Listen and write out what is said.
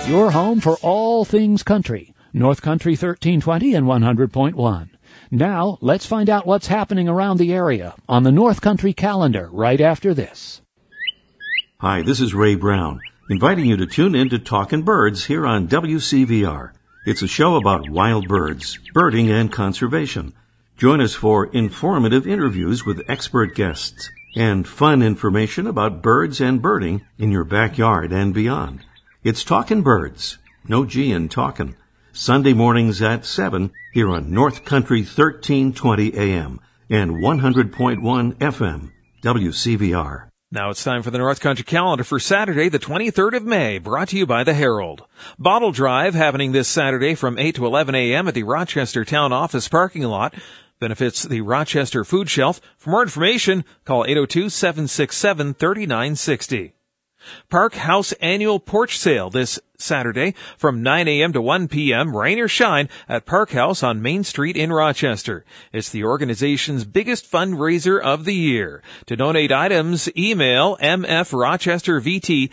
Your home for all things country. North Country 1320 and 100.1. Now, let's find out what's happening around the area on the North Country calendar right after this. Hi, this is Ray Brown, inviting you to tune in to Talkin' Birds here on WCVR. It's a show about wild birds, birding, and conservation. Join us for informative interviews with expert guests and fun information about birds and birding in your backyard and beyond. It's Talkin' Birds, no G in talkin'. Sunday mornings at 7 here on North Country 1320 AM and 100.1 FM, WCVR. Now it's time for the North Country calendar for Saturday, the 23rd of May, brought to you by the Herald. Bottle Drive happening this Saturday from 8 to 11 a.m. at the Rochester Town Office parking lot. Benefits the Rochester Food Shelf. For more information, call 802-767-3960. Park House Annual Porch Sale this Saturday from 9 a.m. to 1 p.m., rain or shine, at Park House on Main Street in Rochester. It's the organization's biggest fundraiser of the year. To donate items, email mfrochestervt